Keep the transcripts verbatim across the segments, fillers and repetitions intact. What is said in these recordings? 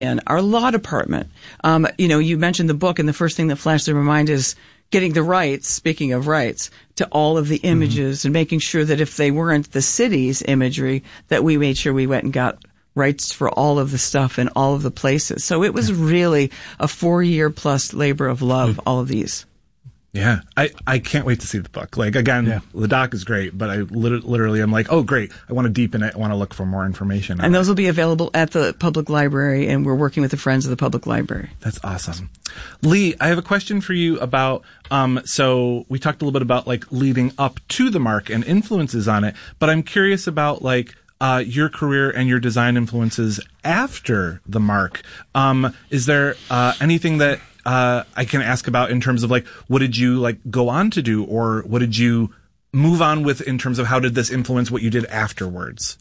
and our law department. Um, you know, you mentioned the book, and the first thing that flashed in my mind is getting the rights, speaking of rights, to all of the images mm-hmm. and making sure that if they weren't the city's imagery, that we made sure we went and got rights for all of the stuff in all of the places. So it was yeah. really a four-year plus labor of love, mm-hmm. all of these. Yeah, I, I can't wait to see the book. Like, again, yeah. the doc is great, but I lit- literally am like, oh, great. I want to deepen it. I want to look for more information. And those it. will be available at the public library, and we're working with the Friends of the Public Library. That's awesome. Lee, I have a question for you about, um, so we talked a little bit about, like, leading up to the mark and influences on it, but I'm curious about, like, uh, your career and your design influences after the mark. Um, is there uh, anything that Uh, I can ask about in terms of, like, what did you, like, go on to do, or what did you move on with in terms of how did this influence what you did afterwards?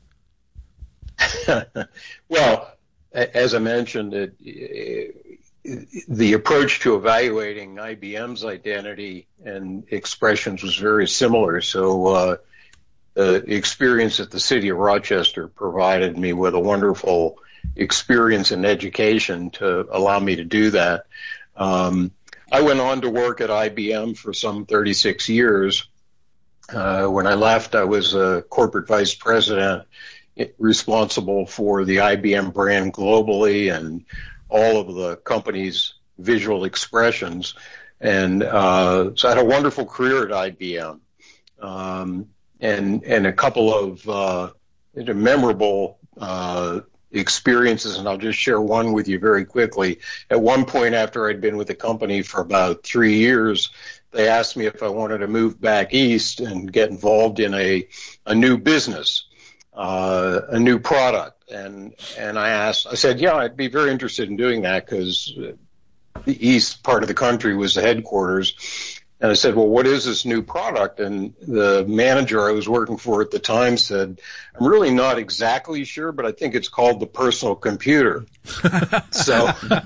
Well, as I mentioned, it, it, the approach to evaluating I B M's identity and expressions was very similar. So uh, the experience at the City of Rochester provided me with a wonderful experience and education to allow me to do that. Um, I went on to work at I B M for some thirty-six years. Uh, when I left, I was a corporate vice president responsible for the I B M brand globally and all of the company's visual expressions. And uh, so I had a wonderful career at I B M, um, and, and a couple of uh, memorable uh experiences, and I'll just share one with you very quickly. At one point, after I'd been with the company for about three years, they asked me if I wanted to move back east and get involved in a a new business, uh, a new product. And and I asked, I said, yeah, I'd be very interested in doing that because the east part of the country was the headquarters. And I said, well, what is this new product? And the manager I was working for at the time said, I'm really not exactly sure, but I think it's called the personal computer. So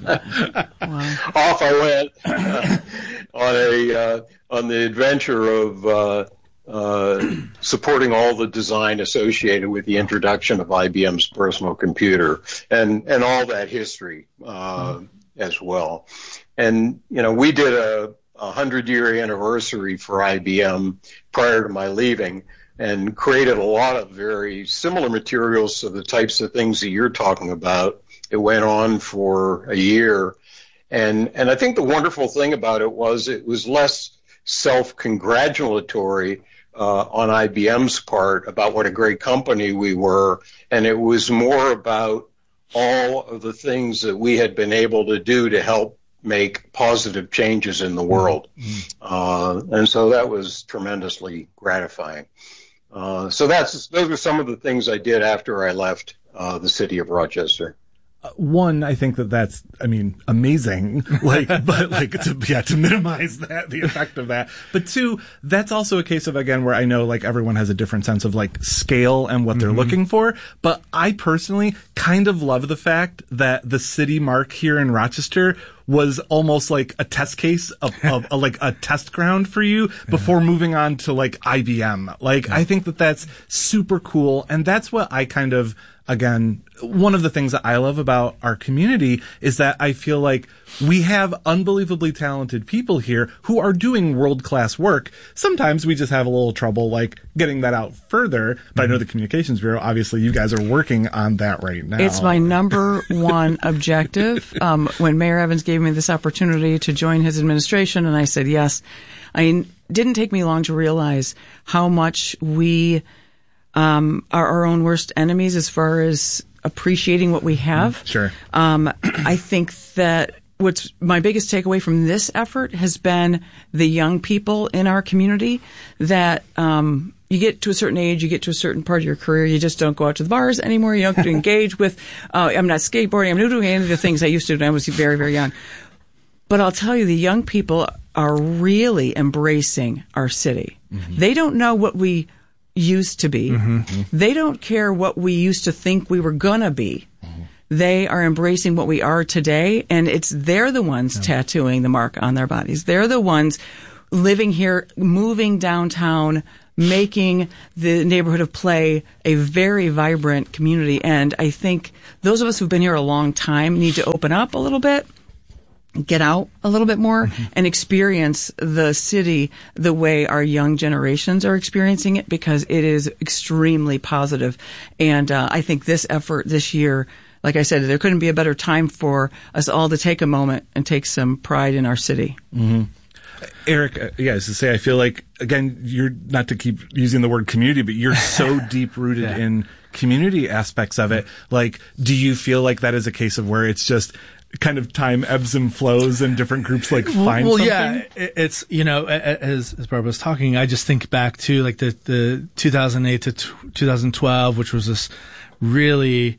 off I went uh, on a uh, on the adventure of uh, uh, supporting all the design associated with the introduction of I B M's personal computer and, and all that history uh, mm. as well. And, you know, we did a a hundred-year anniversary for I B M prior to my leaving and created a lot of very similar materials to the types of things that you're talking about. It went on for a year. And, and I think the wonderful thing about it was it was less self-congratulatory uh, on I B M's part about what a great company we were, and it was more about all of the things that we had been able to do to help make positive changes in the world. Mm-hmm. Uh, and so that was tremendously gratifying. Uh, so that's those are some of the things I did after I left uh, the City of Rochester. Uh, one, I think that that's, I mean, amazing, like, but like to, yeah, to minimize that, the effect of that. But two, that's also a case of, again, where I know like everyone has a different sense of like scale and what mm-hmm. they're looking for. But I personally kind of love the fact that the city mark here in Rochester was almost like a test case of, of a, like a test ground for you before yeah. moving on to like I B M. Like, yeah. I think that that's super cool. And that's what I kind of, again, one of the things that I love about our community is that I feel like we have unbelievably talented people here who are doing world-class work. Sometimes we just have a little trouble, like, getting that out further. But mm-hmm. I know the Communications Bureau, obviously, you guys are working on that right now. It's my number one objective. Um, when Mayor Evans gave me this opportunity to join his administration, and I said yes, I didn't take me long to realize how much we um, are our own worst enemies as far as appreciating what we have. Sure. Um, I think that what's my biggest takeaway from this effort has been the young people in our community that, um, you get to a certain age, you get to a certain part of your career, you just don't go out to the bars anymore, you don't engage with, uh, I'm not skateboarding, I'm not doing any of the things I used to do when I was very, very young. But I'll tell you, the young people are really embracing our city. Mm-hmm. They don't know what we used to be. Mm-hmm. They don't care what we used to think we were gonna be. Mm-hmm. They are embracing what we are today, and it's they're the ones yeah. tattooing the mark on their bodies. They're the ones living here, moving downtown, making the neighborhood of play a very vibrant community. And I think those of us who've been here a long time need to open up a little bit, get out a little bit more, mm-hmm. and experience the city the way our young generations are experiencing it, because it is extremely positive. And uh, I think this effort this year, like I said, there couldn't be a better time for us all to take a moment and take some pride in our city. Mm-hmm. Eric, uh, yeah, as to say, I feel like, again, you're not to keep using the word community, but you're so deep rooted yeah. in community aspects of it. Like, do you feel like that is a case of where it's just kind of time ebbs and flows and different groups like find well, something? yeah, it's, you know, as, as Barbara was talking, I just think back to like the, the two thousand eight to two thousand twelve, which was this really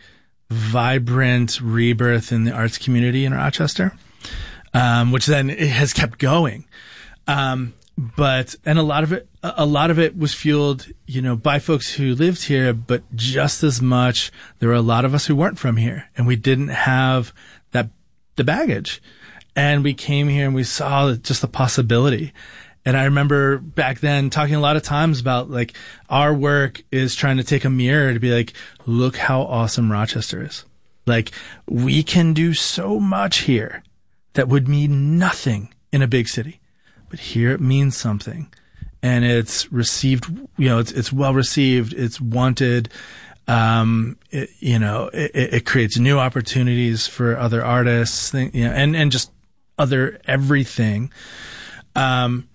vibrant rebirth in the arts community in Rochester, um, which then it has kept going. Um, but, and a lot of it, a lot of it was fueled, you know, by folks who lived here, but just as much, there were a lot of us who weren't from here, and we didn't have that, the baggage. And we came here and we saw just the possibility. And I remember back then talking a lot of times about like our work is trying to take a mirror to be like, look how awesome Rochester is. Like, we can do so much here that would mean nothing in a big city. But here it means something, and it's received, you know, it's, it's well received. It's wanted. Um, it, you know, it, it creates new opportunities for other artists, you know, and, and just other everything. Um,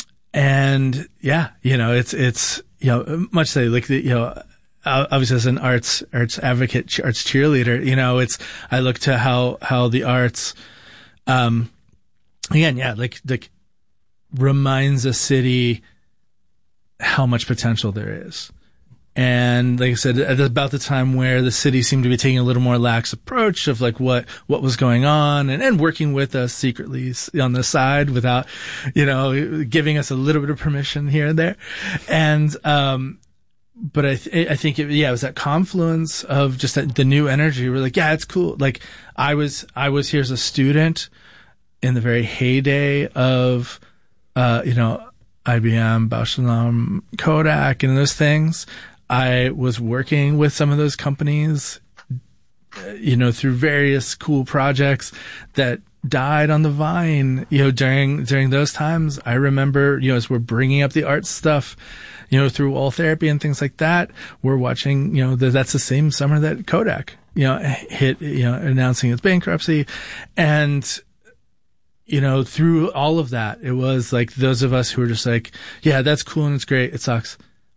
and yeah, you know, it's, it's, you know, much say like the, you know, obviously as an arts, arts advocate, arts cheerleader, you know, it's, I look to how, how the arts, um, again, yeah, like, like, reminds a city how much potential there is. And like I said, at about the time where the city seemed to be taking a little more lax approach of like what, what was going on, and, and working with us secretly on the side without, you know, giving us a little bit of permission here and there. And, um, but I, th- I think it, yeah, it was that confluence of just that, the new energy. We're like, yeah, it's cool. Like I was, I was here as a student in the very heyday of, Uh, you know, I B M, Bausch and Lomb, Kodak, and those things. I was working with some of those companies, you know, through various cool projects that died on the vine, you know, during, during those times. I remember, you know, as we're bringing up the art stuff, you know, through wall therapy and things like that, we're watching, you know, the, that's the same summer that Kodak, you know, hit, you know, announcing its bankruptcy. And, you know, through all of that, it was like those of us who were just like, yeah, that's cool and it's great. It sucks.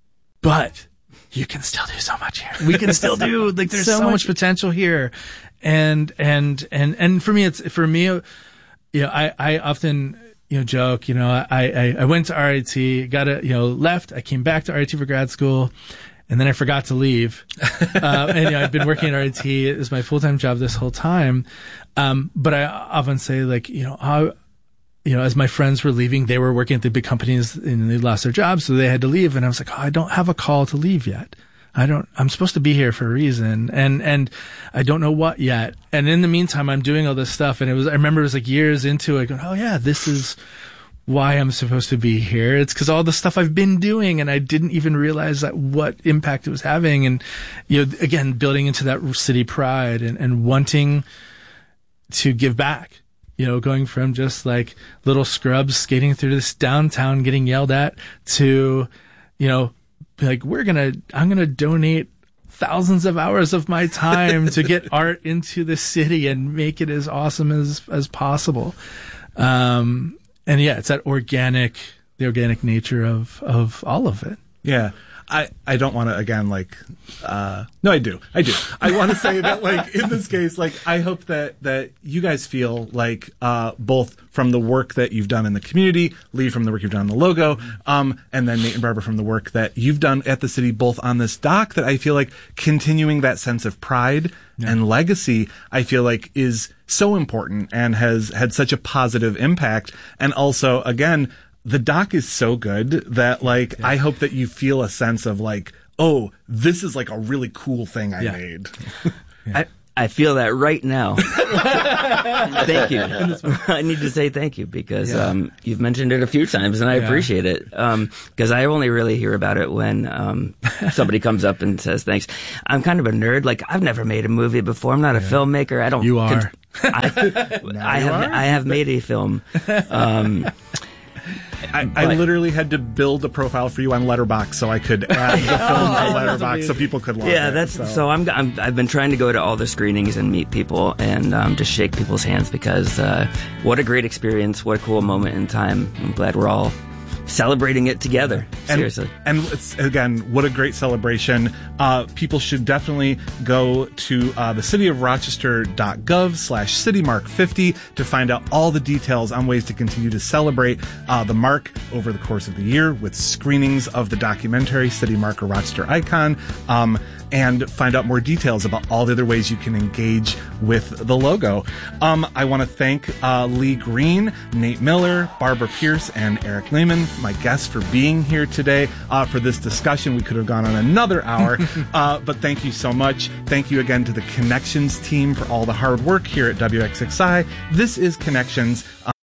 But you can still do so much here. We can still do, like, there's so, so much, much potential here. And, and, and, and for me, it's, for me, you know, I, I often, you know, joke, you know, I, I, I went to R I T, got a, you know, left, I came back to R I T for grad school, and then I forgot to leave. uh, and, you know, I've been working at R I T as my full-time job this whole time. Um, but I often say, like, you know, how, you know, as my friends were leaving, they were working at the big companies and they lost their jobs, so they had to leave. And I was like, oh, I don't have a call to leave yet. I don't, I'm supposed to be here for a reason. And, and I don't know what yet. And in the meantime, I'm doing all this stuff. And it was, I remember it was like years into it going, oh yeah, this is why I'm supposed to be here. It's because all the stuff I've been doing, and I didn't even realize that what impact it was having. And, you know, again, building into that city pride and, and wanting to give back, you know, going from just like little scrubs skating through this downtown getting yelled at to, you know, like, we're going to, I'm going to donate thousands of hours of my time to get art into the city and make it as awesome as, as possible. Um, and yeah, it's that organic, the organic nature of, of all of it. Yeah. I, I don't want to, again, like, uh, no, I do. I do. I want to say that, like, in this case, like, I hope that, that you guys feel like, uh, both from the work that you've done in the community, Lee from the work you've done on the logo, um, and then Nate and Barbara from the work that you've done at the city, both on this dock, that I feel like continuing that sense of pride yeah. and legacy, I feel like is so important and has had such a positive impact. And also, again, the doc is so good that, like, yeah. I hope that you feel a sense of, like, oh, this is like a really cool thing I yeah. made. yeah. I, I feel that right now. Thank you. I need to say thank you because yeah. um, you've mentioned it a few times, and I yeah. appreciate it. Because um, I only really hear about it when um, somebody comes up and says thanks. I'm kind of a nerd. Like, I've never made a movie before. I'm not a yeah. filmmaker. I don't. You are. Con- I, I have. Are? I have made a film. Um, I, I literally had to build a profile for you on Letterboxd so I could add the film to Letterboxd so people could love yeah, it. that's so, so I'm, I'm I've been trying to go to all the screenings and meet people and um, just shake people's hands because uh, what a great experience, what a cool moment in time. I'm glad we're all celebrating it together. Seriously. And, and it's, again, what a great celebration. Uh, people should definitely go to uh, the city of rochester dot gov slash citymark fifty to find out all the details on ways to continue to celebrate uh, the mark over the course of the year with screenings of the documentary City Mark, a Rochester Icon, um, and find out more details about all the other ways you can engage with the logo. Um, I want to thank uh, Lee Green, Nate Miller, Barbara Pierce, and Eric Lehman, my guests, for being here today uh, for this discussion. We could have gone on another hour, uh, but thank you so much. Thank you again to the Connections team for all the hard work here at W X X I. This is Connections. Uh-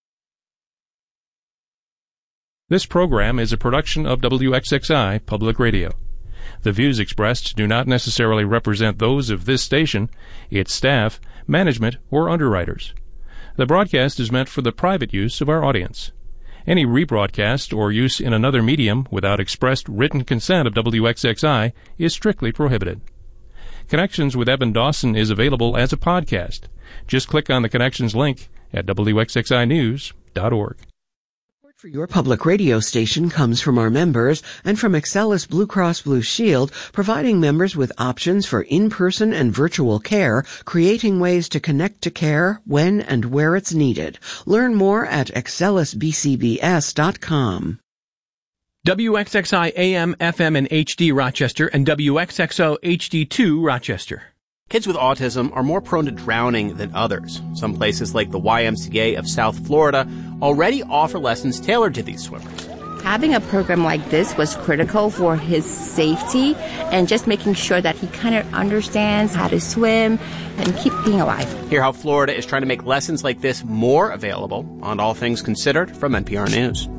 this program is a production of W X X I Public Radio. The views expressed do not necessarily represent those of this station, its staff, management, or underwriters. The broadcast is meant for the private use of our audience. Any rebroadcast or use in another medium without expressed written consent of W X X I is strictly prohibited. Connections with Evan Dawson is available as a podcast. Just click on the Connections link at W X X I news dot org. For your public radio station comes from our members and from Excelis Blue Cross Blue Shield, providing members with options for in-person and virtual care, creating ways to connect to care when and where it's needed. Learn more at excelis b c b s dot com. W X X I A M, F M, and H D Rochester and W X X O H D two Rochester. Kids with autism are more prone to drowning than others. Some places like the Y M C A of South Florida already offer lessons tailored to these swimmers. Having a program like this was critical for his safety and just making sure that he kind of understands how to swim and keep being alive. Hear how Florida is trying to make lessons like this more available on All Things Considered from N P R News.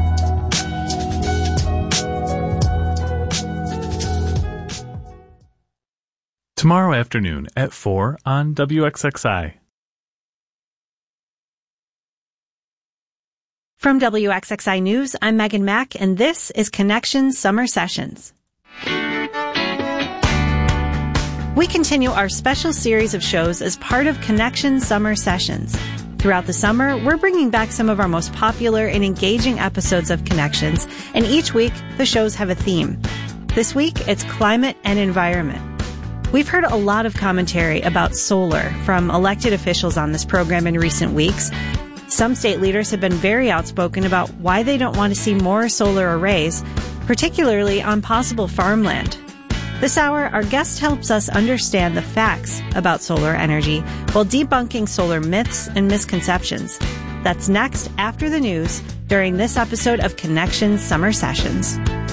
Tomorrow afternoon at four on W X X I. From W X X I News, I'm Megan Mack, and this is Connections Summer Sessions. We continue our special series of shows as part of Connections Summer Sessions. Throughout the summer, we're bringing back some of our most popular and engaging episodes of Connections, and each week, the shows have a theme. This week, it's climate and environment. We've heard a lot of commentary about solar from elected officials on this program in recent weeks. Some state leaders have been very outspoken about why they don't want to see more solar arrays, particularly on possible farmland. This hour, our guest helps us understand the facts about solar energy while debunking solar myths and misconceptions. That's next after the news during this episode of Connections Summer Sessions.